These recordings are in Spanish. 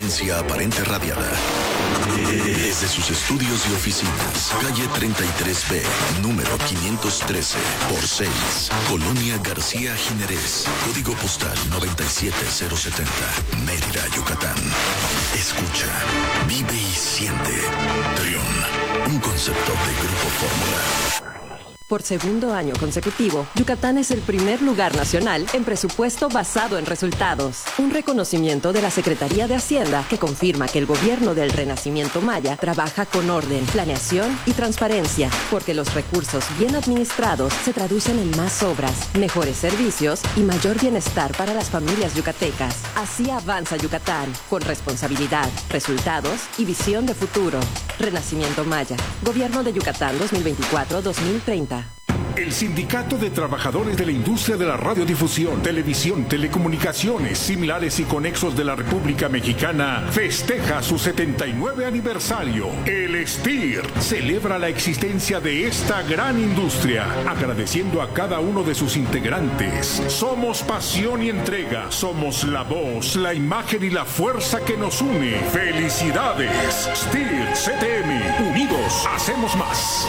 inteligencia aparente radiada. Desde sus estudios y oficinas, calle 33B, número 513, por 6, Colonia García Jiménez, código postal 97070, Mérida, Yucatán. Escucha, vive y siente. Trión, un concepto de Grupo Fórmula. Por segundo año consecutivo, Yucatán es el primer lugar nacional en presupuesto basado en resultados. Un reconocimiento de la Secretaría de Hacienda que confirma que el gobierno del Renacimiento Maya trabaja con orden, planeación y transparencia, porque los recursos bien administrados se traducen en más obras, mejores servicios y mayor bienestar para las familias yucatecas. Así avanza Yucatán, con responsabilidad, resultados y visión de futuro. Renacimiento Maya, Gobierno de Yucatán 2024-2030. El Sindicato de Trabajadores de la Industria de la Radiodifusión, Televisión, Telecomunicaciones, Similares y Conexos de la República Mexicana festeja su 79 aniversario. El STIR celebra la existencia de esta gran industria, agradeciendo a cada uno de sus integrantes. Somos pasión y entrega, somos la voz, la imagen y la fuerza que nos une. ¡Felicidades! STIR CTM, unidos hacemos más.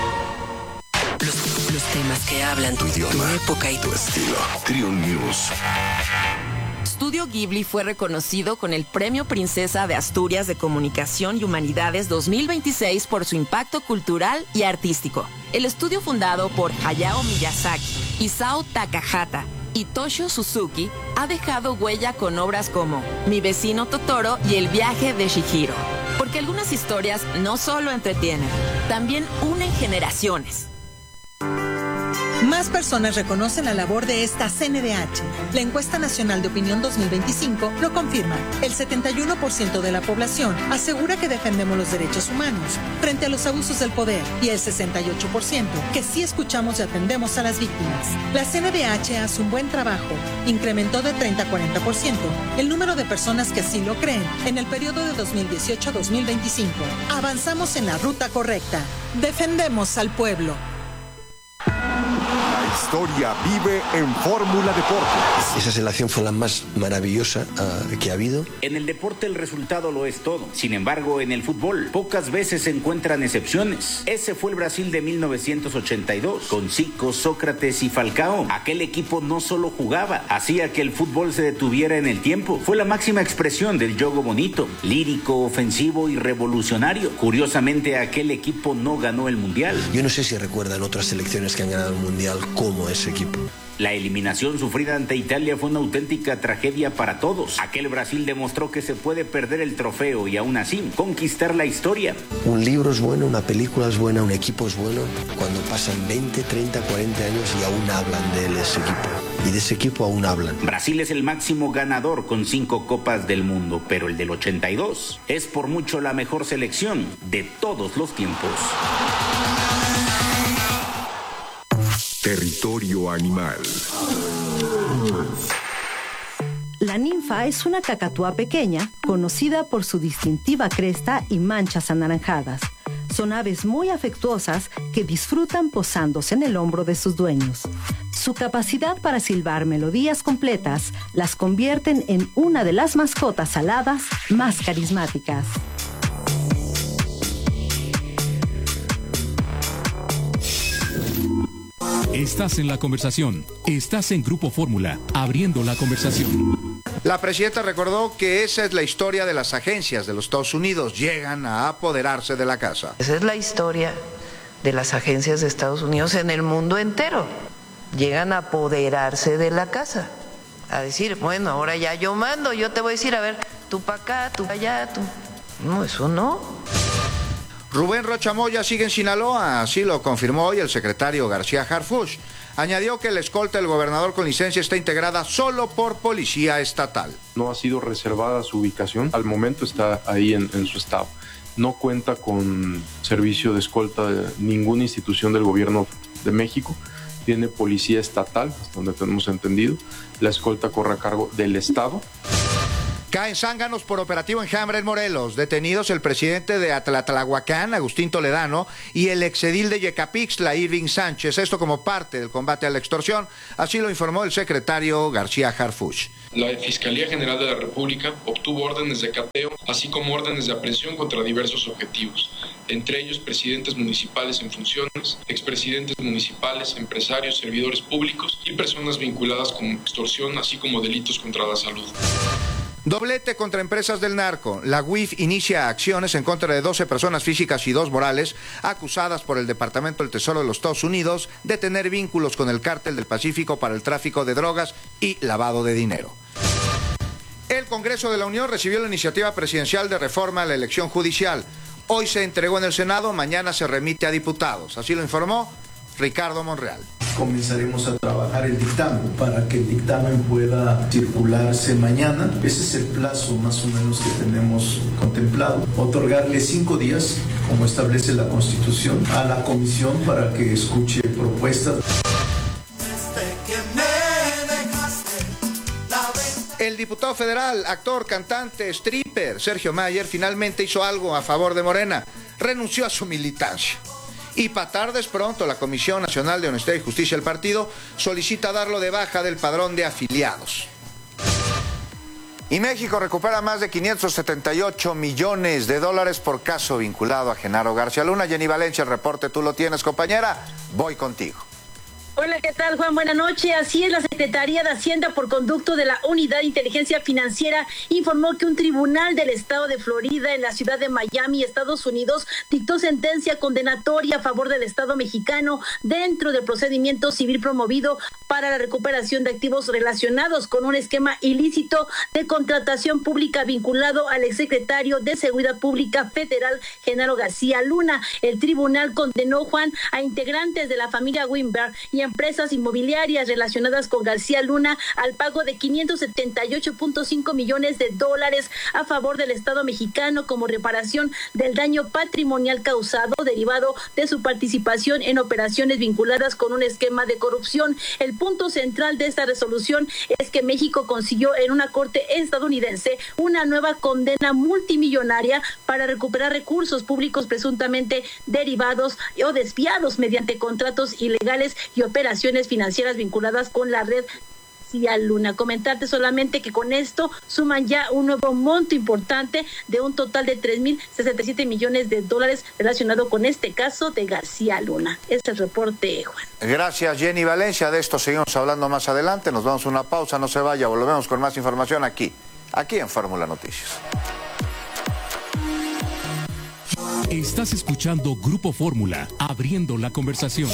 Los temas que hablan Tu idioma, tu época y tu estilo. Trión News. Studio Ghibli fue reconocido con el Premio Princesa de Asturias de Comunicación y Humanidades 2026 por su impacto cultural y artístico. El estudio, fundado por Hayao Miyazaki, Isao Takahata y Toshio Suzuki, ha dejado huella con obras como Mi vecino Totoro y El viaje de Chihiro. Porque algunas historias no solo entretienen, también unen generaciones. Más personas reconocen la labor de esta CNDH. La encuesta nacional de opinión 2025 lo confirma. El 71% de la población asegura que defendemos los derechos humanos frente a los abusos del poder y el 68% que sí escuchamos y atendemos a las víctimas. La CNDH hace un buen trabajo. Incrementó de 30 a 40% el número de personas que así lo creen en el periodo de 2018 a 2025. Avanzamos en la ruta correcta. Defendemos al pueblo. La historia vive en Fórmula Deportes. Esa selección fue la más maravillosa que ha habido. En el deporte el resultado lo es todo. Sin embargo, en el fútbol pocas veces se encuentran excepciones. Ese fue el Brasil de 1982, con Zico, Sócrates y Falcao. Aquel equipo no solo jugaba, hacía que el fútbol se detuviera en el tiempo. Fue la máxima expresión del juego bonito, lírico, ofensivo y revolucionario. Curiosamente, aquel equipo no ganó el Mundial. Yo no sé si recuerdan otras selecciones que han ganado el Mundial como ese equipo. La eliminación sufrida ante Italia fue una auténtica tragedia para todos. Aquel Brasil demostró que se puede perder el trofeo y aún así conquistar la historia. Un libro es bueno, una película es buena, un equipo es bueno cuando pasan 20, 30, 40 años y aún hablan de él, ese equipo. Y de ese equipo aún hablan. Brasil es el máximo ganador con 5 copas del mundo, pero el del 82 es por mucho la mejor selección de todos los tiempos. Territorio animal. La ninfa es una cacatúa pequeña, conocida por su distintiva cresta y manchas anaranjadas. Son aves muy afectuosas que disfrutan posándose en el hombro de sus dueños. Su capacidad para silbar melodías completas las convierten en una de las mascotas aladas más carismáticas. Estás en la conversación. Estás en Grupo Fórmula, abriendo la conversación. La presidenta recordó que esa es la historia de las agencias de los Estados Unidos. Llegan a apoderarse de la casa. Esa es la historia de las agencias de Estados Unidos en el mundo entero. Llegan a apoderarse de la casa. A decir, bueno, ahora ya yo mando, yo te voy a decir, a ver, tú para acá, tú para allá, tú. No, eso no. Rubén Rocha Moya sigue en Sinaloa, así lo confirmó hoy el secretario García Harfuch. Añadió que la escolta del gobernador con licencia está integrada solo por policía estatal. No ha sido reservada su ubicación, al momento está ahí en su estado. No cuenta con servicio de escolta de ninguna institución del gobierno de México. Tiene policía estatal, hasta donde tenemos entendido. La escolta corre a cargo del estado. Caen zánganos por operativo Enjambre en Morelos. Detenidos el presidente de Atlatlahuacán, Agustín Toledano, y el exedil de Yecapixtla, Irving Sánchez. Esto como parte del combate a la extorsión. Así lo informó el secretario García Harfuch. La Fiscalía General de la República obtuvo órdenes de cateo, así como órdenes de aprehensión contra diversos objetivos, entre ellos presidentes municipales en funciones, expresidentes municipales, empresarios, servidores públicos y personas vinculadas con extorsión, así como delitos contra la salud. Doblete contra empresas del narco. La UIF inicia acciones en contra de 12 personas físicas y 2 morales acusadas por el Departamento del Tesoro de los Estados Unidos de tener vínculos con el Cártel del Pacífico para el tráfico de drogas y lavado de dinero. El Congreso de la Unión recibió la iniciativa presidencial de reforma a la elección judicial. Hoy se entregó en el Senado, mañana se remite a diputados. Así lo informó Ricardo Monreal. Comenzaremos a trabajar el dictamen para que el dictamen pueda circularse mañana. Ese es el plazo más o menos que tenemos contemplado. Otorgarle 5 días, como establece la Constitución, a la comisión para que escuche propuestas. El diputado federal, actor, cantante, stripper, Sergio Mayer, finalmente hizo algo a favor de Morena. Renunció a su militancia. Y para tardes pronto, la Comisión Nacional de Honestidad y Justicia del partido solicita darlo de baja del padrón de afiliados. Y México recupera más de 578 millones de dólares por caso vinculado a Genaro García Luna. Jenny Valencia, el reporte tú lo tienes, compañera. Voy contigo. Hola, ¿qué tal, Juan? Buenas noches. Así es, la Secretaría de Hacienda, por conducto de la Unidad de Inteligencia Financiera, informó que un tribunal del estado de Florida, en la ciudad de Miami, Estados Unidos, dictó sentencia condenatoria a favor del Estado mexicano dentro del procedimiento civil promovido para la recuperación de activos relacionados con un esquema ilícito de contratación pública vinculado al exsecretario de Seguridad Pública Federal, Genaro García Luna. El tribunal condenó, Juan, a integrantes de la familia Weinberg y empresas inmobiliarias relacionadas con García Luna al pago de 578.5 millones de dólares a favor del Estado mexicano como reparación del daño patrimonial causado derivado de su participación en operaciones vinculadas con un esquema de corrupción. El punto central de esta resolución es que México consiguió en una corte estadounidense una nueva condena multimillonaria para recuperar recursos públicos presuntamente derivados o desviados mediante contratos ilegales y operaciones financieras vinculadas con la red García Luna. Comentarte solamente que con esto suman ya un nuevo monto importante de un total de 3.067 millones de dólares relacionado con este caso de García Luna. Este es el reporte, Juan. Gracias, Jenny Valencia. De esto seguimos hablando más adelante. Nos vamos a una pausa, no se vaya. Volvemos con más información aquí en Fórmula Noticias. Estás escuchando Grupo Fórmula, abriendo la conversación.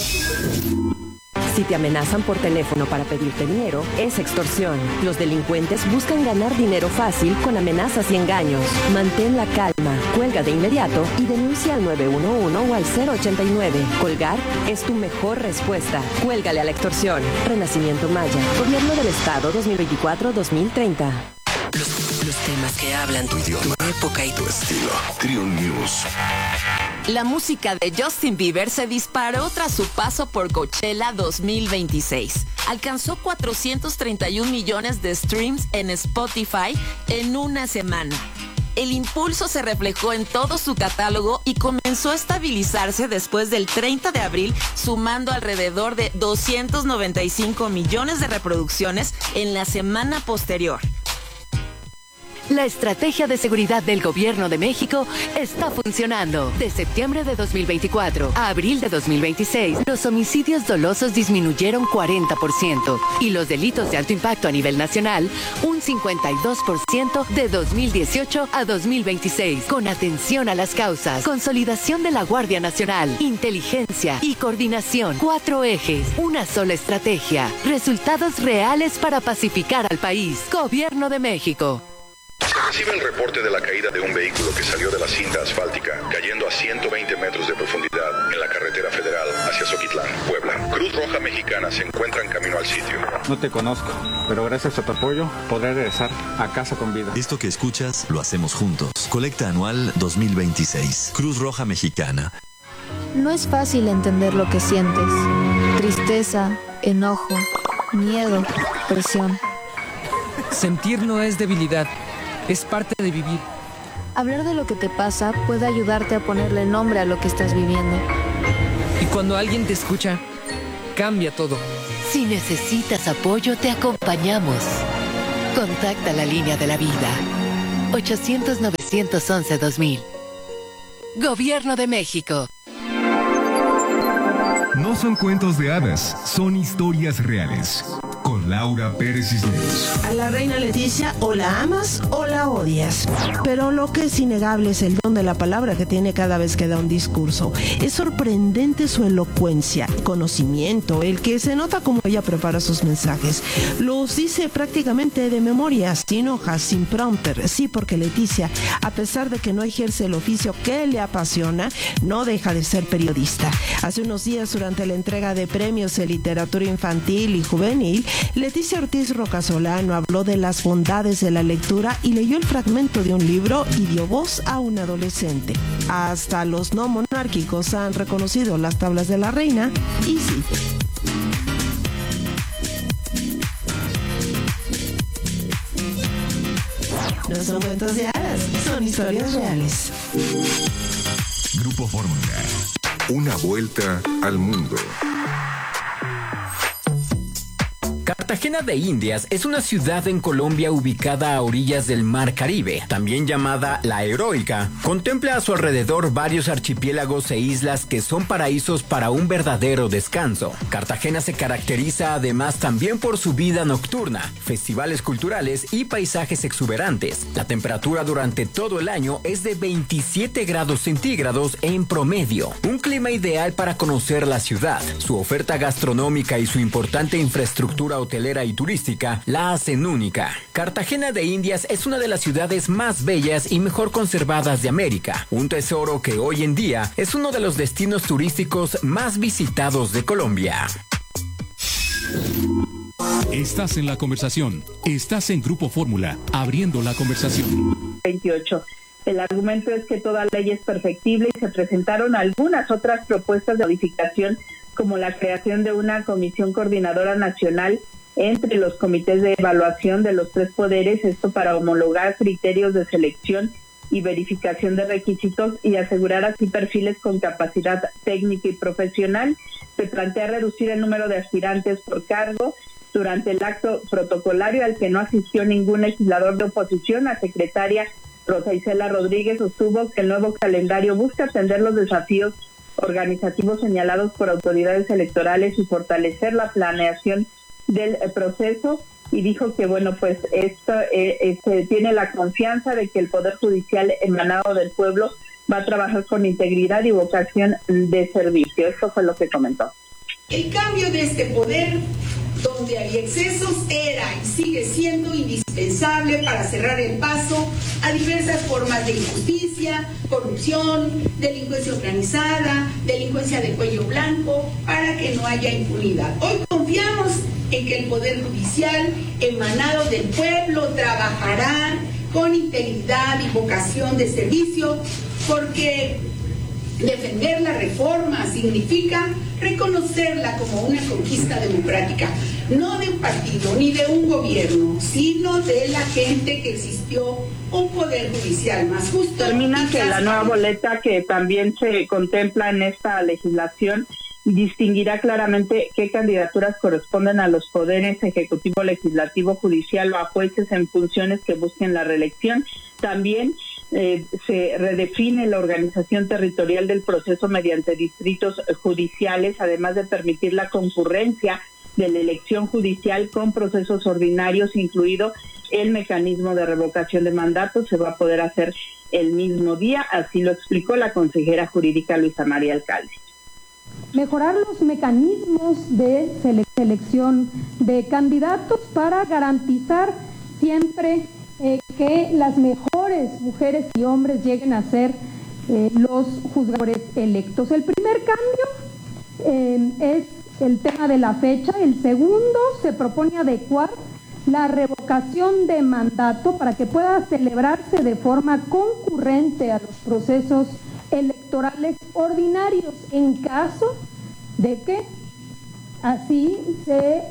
Si te amenazan por teléfono para pedirte dinero, es extorsión. Los delincuentes buscan ganar dinero fácil con amenazas y engaños. Mantén la calma, cuelga de inmediato y denuncia al 911 o al 089. Colgar es tu mejor respuesta. Cuélgale a la extorsión. Renacimiento Maya, Gobierno del Estado 2024-2030. Los temas que hablan tu idioma, tu época y tu estilo. Trio News. La música de Justin Bieber se disparó tras su paso por Coachella 2026. Alcanzó 431 millones de streams en Spotify en una semana. El impulso se reflejó en todo su catálogo y comenzó a estabilizarse después del 30 de abril, sumando alrededor de 295 millones de reproducciones en la semana posterior. La estrategia de seguridad del Gobierno de México está funcionando. De septiembre de 2024 a abril de 2026, los homicidios dolosos disminuyeron 40% y los delitos de alto impacto a nivel nacional un 52% de 2018 a 2026. Con atención a las causas, consolidación de la Guardia Nacional, inteligencia y coordinación. 4 ejes, una sola estrategia. Resultados reales para pacificar al país. Gobierno de México. Se recibe el reporte de la caída de un vehículo que salió de la cinta asfáltica, cayendo a 120 metros de profundidad en la carretera federal hacia Zoquitlán, Puebla. Cruz Roja Mexicana se encuentra en camino al sitio. No te conozco, pero gracias a tu apoyo podré regresar a casa con vida. Esto que escuchas lo hacemos juntos. Colecta anual 2026. Cruz Roja Mexicana. No es fácil entender lo que sientes. Tristeza, enojo, miedo, presión. Sentir no es debilidad. Es parte de vivir. Hablar de lo que te pasa puede ayudarte a ponerle nombre a lo que estás viviendo. Y cuando alguien te escucha, cambia todo. Si necesitas apoyo, te acompañamos. Contacta la línea de la vida. 800-911-2000. Gobierno de México. No son cuentos de hadas, son historias reales. Con Laura Pérez Cisneros. A la reina Leticia o la amas o la odias. Pero lo que es innegable es el don de la palabra que tiene cada vez que da un discurso. Es sorprendente su elocuencia, conocimiento, el que se nota como ella prepara sus mensajes. Los dice prácticamente de memoria, sin hojas, sin prompter. Sí, porque Leticia, a pesar de que no ejerce el oficio que le apasiona, no deja de ser periodista. Hace unos días, durante la entrega de premios de literatura infantil y juvenil, Leticia Ortiz Rocasolano habló de las bondades de la lectura y leyó el fragmento de un libro y dio voz a un adolescente. Hasta los no monárquicos han reconocido las tablas de la reina y sí. No son cuentos de hadas, son historias reales. Grupo Fórmula. Una vuelta al mundo. Cartagena de Indias es una ciudad en Colombia ubicada a orillas del Mar Caribe, también llamada La Heroica. Contempla a su alrededor varios archipiélagos e islas que son paraísos para un verdadero descanso. Cartagena se caracteriza además también por su vida nocturna, festivales culturales y paisajes exuberantes. La temperatura durante todo el año es de 27 grados centígrados en promedio. Un clima ideal para conocer la ciudad. Su oferta gastronómica y su importante infraestructura hotelera y turística la hacen única. Cartagena de Indias es una de las ciudades más bellas y mejor conservadas de América, un tesoro que hoy en día es uno de los destinos turísticos más visitados de Colombia. Estás en la conversación. Estás en Grupo Fórmula, abriendo la conversación. 28. El argumento es que toda ley es perfectible y se presentaron algunas otras propuestas de modificación, como la creación de una comisión coordinadora nacional entre los comités de evaluación de los tres poderes, esto para homologar criterios de selección y verificación de requisitos y asegurar así perfiles con capacidad técnica y profesional. Se plantea reducir el número de aspirantes por cargo. Durante el acto protocolario, al que no asistió ningún legislador de oposición, la secretaria Rosa Isela Rodríguez sostuvo que el nuevo calendario busca atender los desafíos organizativos señalados por autoridades electorales y fortalecer la planeación del proceso, y dijo que esto tiene la confianza de que el Poder Judicial emanado del pueblo va a trabajar con integridad y vocación de servicio. Esto fue lo que comentó. El cambio de este poder, donde había excesos, era y sigue siendo indispensable para cerrar el paso a diversas formas de injusticia, corrupción, delincuencia organizada, delincuencia de cuello blanco, para que no haya impunidad. Hoy confiamos en que el Poder Judicial, emanado del pueblo, trabajará con integridad y vocación de servicio, porque defender la reforma significa reconocerla como una conquista democrática, no de un partido ni de un gobierno, sino de la gente, que existió un poder judicial más justo. Termina que la nueva boleta, que también se contempla en esta legislación, distinguirá claramente qué candidaturas corresponden a los poderes ejecutivo, legislativo, judicial o a jueces en funciones que busquen la reelección. También se redefine la organización territorial del proceso mediante distritos judiciales, además de permitir la concurrencia de la elección judicial con procesos ordinarios, incluido el mecanismo de revocación de mandato. Se va a poder hacer el mismo día, así lo explicó la consejera jurídica Luisa María Alcalde. Mejorar los mecanismos de selección de candidatos para garantizar siempre que las mejores mujeres y hombres lleguen a ser los juzgadores electos. El primer cambio es el tema de la fecha. El segundo, se propone adecuar la revocación de mandato para que pueda celebrarse de forma concurrente a los procesos electorales ordinarios, en caso de que así se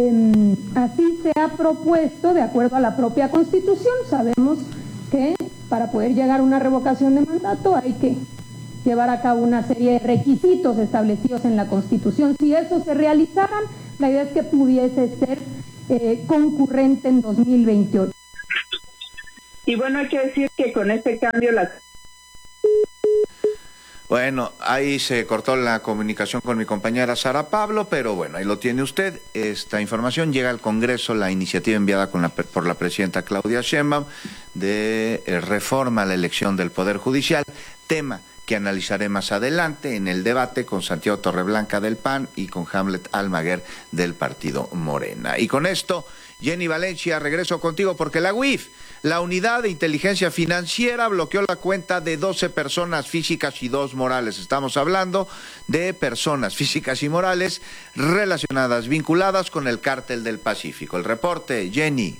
ha propuesto de acuerdo a la propia Constitución. Sabemos que para poder llegar a una revocación de mandato hay que llevar a cabo una serie de requisitos establecidos en la Constitución. Si eso se realizaran, la idea es que pudiese ser concurrente en 2028. Y bueno, hay que decir que con este cambio Bueno, ahí se cortó la comunicación con mi compañera Sara Pablo, pero bueno, ahí lo tiene usted. Esta información llega al Congreso, la iniciativa enviada por la presidenta Claudia Sheinbaum de reforma a la elección del Poder Judicial, tema que analizaré más adelante en el debate con Santiago Torreblanca del PAN y con Hamlet Almaguer del Partido Morena. Y con esto, Jenny Valencia, regreso contigo porque la UIF, la Unidad de Inteligencia Financiera, bloqueó la cuenta de 12 personas físicas y 2 morales. Estamos hablando de personas físicas y morales relacionadas, vinculadas con el Cártel del Pacífico. El reporte, Jenny.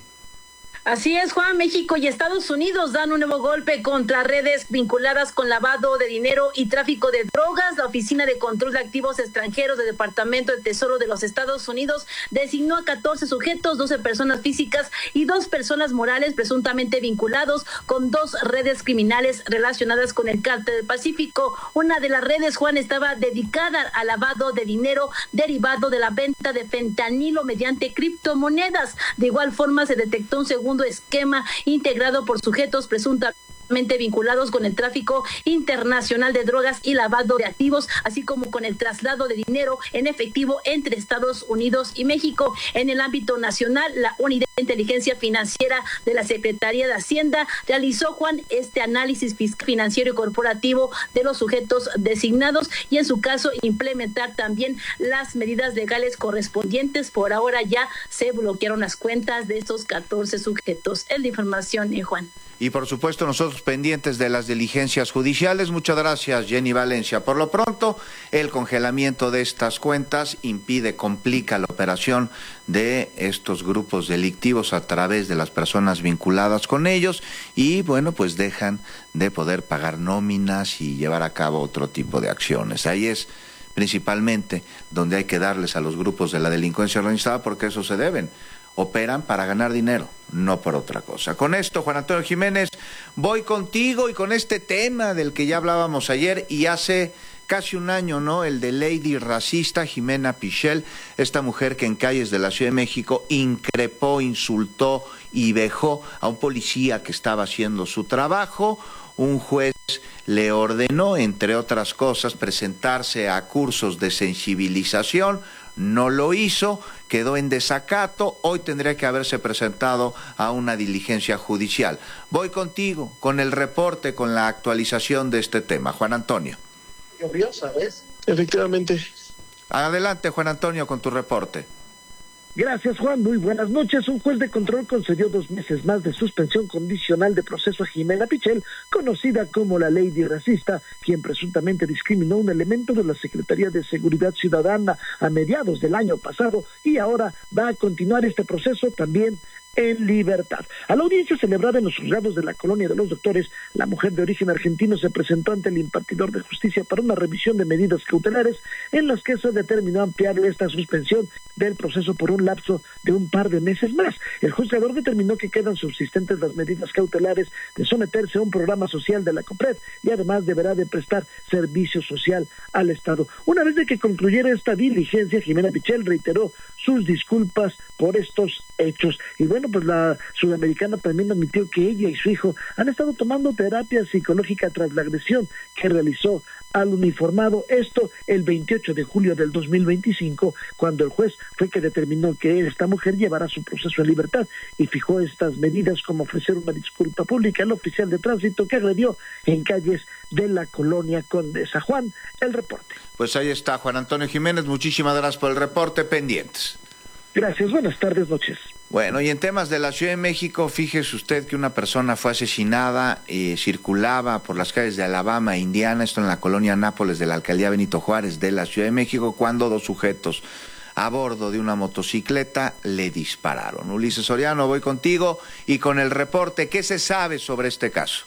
Así es, Juan. México y Estados Unidos dan un nuevo golpe contra redes vinculadas con lavado de dinero y tráfico de drogas. La Oficina de Control de Activos Extranjeros del Departamento de Tesoro de los Estados Unidos designó a 14 sujetos, 12 personas físicas y 2 personas morales presuntamente vinculados con 2 redes criminales relacionadas con el Cártel del Pacífico. Una de las redes, Juan, estaba dedicada al lavado de dinero derivado de la venta de fentanilo mediante criptomonedas. De igual forma, se detectó un segundo esquema integrado por sujetos presuntamente vinculados con el tráfico internacional de drogas y lavado de activos, así como con el traslado de dinero en efectivo entre Estados Unidos y México. En el ámbito nacional, la Unidad de Inteligencia Financiera de la Secretaría de Hacienda realizó, Juan, este análisis fiscal, financiero y corporativo de los sujetos designados y, en su caso, implementar también las medidas legales correspondientes. Por ahora ya se bloquearon las cuentas de estos 14 sujetos. Es la información, Juan. Y por supuesto nosotros pendientes de las diligencias judiciales. Muchas gracias, Jenny Valencia. Por lo pronto, el congelamiento de estas cuentas complica la operación de estos grupos delictivos a través de las personas vinculadas con ellos y bueno, pues dejan de poder pagar nóminas y llevar a cabo otro tipo de acciones. Ahí es principalmente donde hay que darles a los grupos de la delincuencia organizada porque eso se deben. Operan para ganar dinero, no por otra cosa. Con esto, Juan Antonio Jiménez, voy contigo y con este tema del que ya hablábamos ayer y hace casi un año, ¿no? El de Lady Racista, Jimena Pichel, esta mujer que en calles de la Ciudad de México increpó, insultó y vejó a un policía que estaba haciendo su trabajo. Un juez le ordenó, entre otras cosas, presentarse a cursos de sensibilización. No lo hizo, quedó en desacato, hoy tendría que haberse presentado a una diligencia judicial. Voy contigo con el reporte, con la actualización de este tema. Juan Antonio. Llovió, ¿sabes? Efectivamente. Adelante, Juan Antonio, con tu reporte. Gracias, Juan. Muy buenas noches. Un juez de control concedió 2 meses más de suspensión condicional de proceso a Jimena Pichel, conocida como la Lady Racista, quien presuntamente discriminó un elemento de la Secretaría de Seguridad Ciudadana a mediados del año pasado y ahora va a continuar este proceso también en libertad. A la audiencia celebrada en los juzgados de la Colonia de los Doctores, la mujer de origen argentino se presentó ante el impartidor de justicia para una revisión de medidas cautelares en las que se determinó ampliar esta suspensión del proceso por un lapso de un par de meses más. El juzgador determinó que quedan subsistentes las medidas cautelares de someterse a un programa social de la COPRED y además deberá de prestar servicio social al Estado. Una vez de que concluyera esta diligencia, Jimena Pichel reiteró sus disculpas por estos hechos. Y bueno, pues la sudamericana también admitió que ella y su hijo han estado tomando terapia psicológica tras la agresión que realizó al uniformado, esto el 28 de julio del 2025, cuando el juez fue que determinó que esta mujer llevará su proceso en libertad y fijó estas medidas como ofrecer una disculpa pública al oficial de tránsito que agredió en calles de la colonia Condesa. Juan, el reporte. Pues ahí está, Juan Antonio Jiménez, muchísimas gracias por el reporte, pendientes. Gracias, buenas tardes, noches. Bueno, y en temas de la Ciudad de México, fíjese usted que una persona fue asesinada, circulaba por las calles de Alabama e Indiana, esto en la colonia Nápoles de la alcaldía Benito Juárez de la Ciudad de México, cuando 2 sujetos a bordo de una motocicleta le dispararon. Ulises Soriano, voy contigo y con el reporte. ¿Qué se sabe sobre este caso?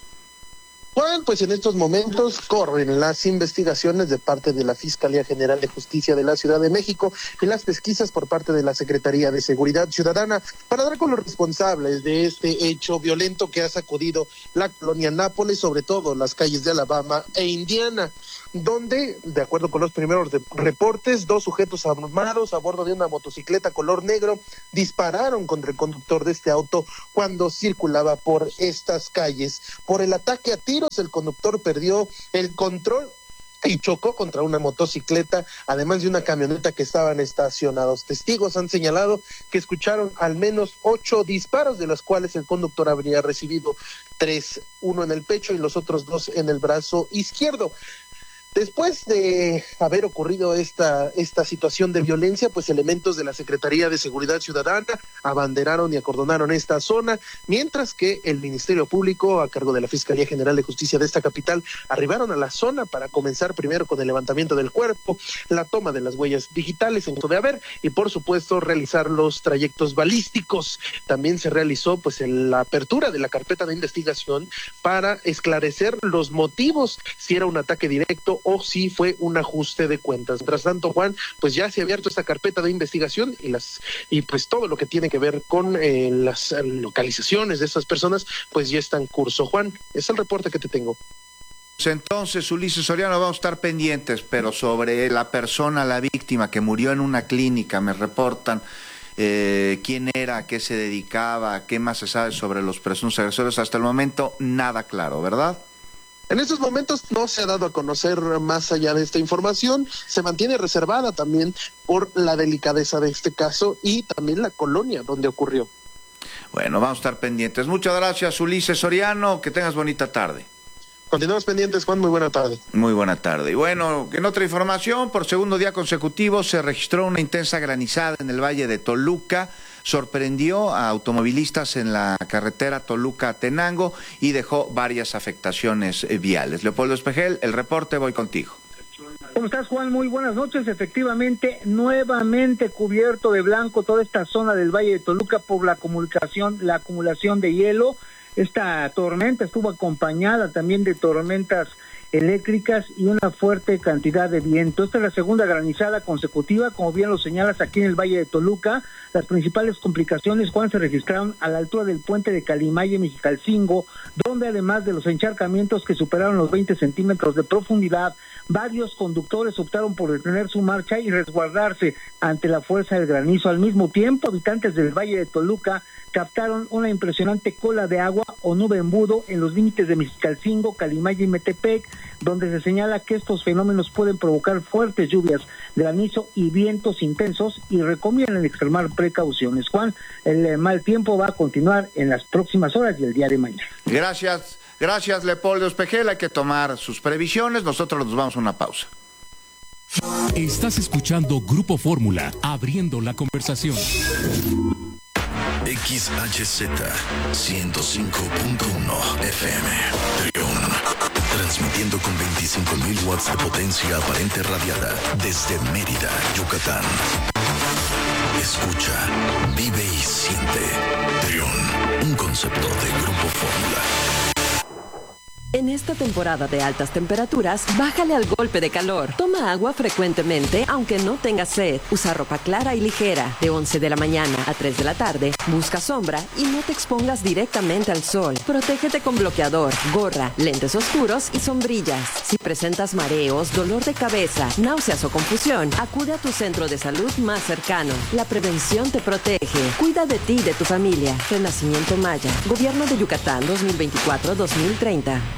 Juan, pues en estos momentos corren las investigaciones de parte de la Fiscalía General de Justicia de la Ciudad de México y las pesquisas por parte de la Secretaría de Seguridad Ciudadana para dar con los responsables de este hecho violento que ha sacudido la colonia Nápoles, sobre todo las calles de Alabama e Indiana. donde, de acuerdo con los primeros reportes, 2 sujetos armados a bordo de una motocicleta color negro dispararon contra el conductor de este auto cuando circulaba por estas calles. Por el ataque a tiros, el conductor perdió el control y chocó contra una motocicleta, además de una camioneta que estaban estacionados. Testigos han señalado que escucharon al menos 8 disparos, de los cuales el conductor habría recibido 3, uno en el pecho y los otros 2 en el brazo izquierdo. Después de haber ocurrido esta situación de violencia, pues elementos de la Secretaría de Seguridad Ciudadana abanderaron y acordonaron esta zona, mientras que el Ministerio Público, a cargo de la Fiscalía General de Justicia de esta capital, arribaron a la zona para comenzar primero con el levantamiento del cuerpo, la toma de las huellas digitales en caso de haber, y por supuesto realizar los trayectos balísticos. También se realizó pues la apertura de la carpeta de investigación para esclarecer los motivos, si era un ataque directo o si fue un ajuste de cuentas. Mientras tanto, Juan, pues ya se ha abierto esta carpeta de investigación y pues todo lo que tiene que ver con las localizaciones de estas personas, pues ya está en curso. Juan, es el reporte que te tengo. Entonces, Ulises Soriano, vamos a estar pendientes, pero sobre la persona, la víctima que murió en una clínica, me reportan quién era, a qué se dedicaba, qué más se sabe sobre los presuntos agresores. Hasta el momento, nada claro, ¿verdad? En estos momentos no se ha dado a conocer más allá de esta información, se mantiene reservada también por la delicadeza de este caso y también la colonia donde ocurrió. Bueno, vamos a estar pendientes. Muchas gracias, Ulises Soriano, que tengas bonita tarde. Continuamos pendientes, Juan, muy buena tarde. Muy buena tarde. Y bueno, en otra información, por segundo día consecutivo se registró una intensa granizada en el Valle de Toluca. Sorprendió a automovilistas en la carretera Toluca-Tenango y dejó varias afectaciones viales. Leopoldo Espejel, el reporte, voy contigo. ¿Cómo estás, Juan? Muy buenas noches. Efectivamente, nuevamente cubierto de blanco toda esta zona del Valle de Toluca por la acumulación de hielo. Esta tormenta estuvo acompañada también de tormentas eléctricas y una fuerte cantidad de viento. Esta es la segunda granizada consecutiva, como bien lo señalas, aquí en el Valle de Toluca. Las principales complicaciones, Juan, se registraron a la altura del puente de Calimaye, Mexicalcingo, donde además de los encharcamientos que superaron los 20 centímetros de profundidad, varios conductores optaron por detener su marcha y resguardarse ante la fuerza del granizo. Al mismo tiempo, habitantes del Valle de Toluca captaron una impresionante cola de agua o nube embudo en los límites de Mexicalcingo, Calimaye y Metepec, donde se señala que estos fenómenos pueden provocar fuertes lluvias, granizo y vientos intensos, y recomiendan extremar precauciones. Juan, el mal tiempo va a continuar en las próximas horas y el día de mañana. Gracias, Leopoldo Espejel. Hay que tomar sus previsiones. Nosotros nos vamos a una pausa. Estás escuchando Grupo Fórmula, abriendo la conversación. XHZ 105.1 FM Trión, transmitiendo con 25.000 watts de potencia aparente radiada desde Mérida, Yucatán. Escucha, vive y siente Trión, un concepto de Grupo Fórmula. En esta temporada de altas temperaturas, bájale al golpe de calor. Toma agua frecuentemente, aunque no tengas sed. Usa ropa clara y ligera. De 11 de la mañana a 3 de la tarde, busca sombra y no te expongas directamente al sol. Protégete con bloqueador, gorra, lentes oscuros y sombrillas. Si presentas mareos, dolor de cabeza, náuseas o confusión, acude a tu centro de salud más cercano. La prevención te protege. Cuida de ti y de tu familia. Renacimiento Maya. Gobierno de Yucatán 2024-2030.